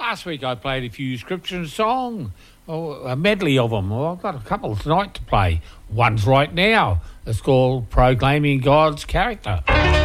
Last week I played a few scripture and song, a medley of them. Well, I've got a couple tonight to play. One's right now. It's called Proclaiming God's Character.